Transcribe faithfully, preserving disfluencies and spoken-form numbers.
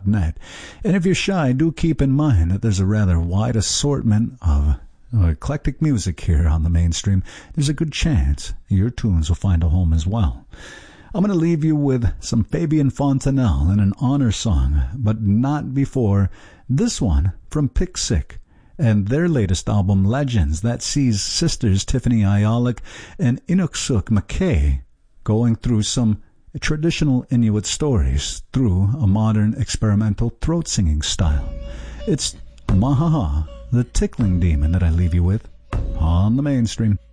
dot net. And if you're shy, do keep in mind that there's a rather wide assortment of uh, eclectic music here on the Mainstream. There's a good chance your tunes will find a home as well. I'm going to leave you with some Fabian Fontanelle and an honor song, but not before this one from Pick Sick and their latest album, Legends, that sees sisters Tiffany Ayalik and Inuksuk McKay going through some traditional Inuit stories through a modern experimental throat singing style. It's Mahaha, the tickling demon, that I leave you with on the Mainstream.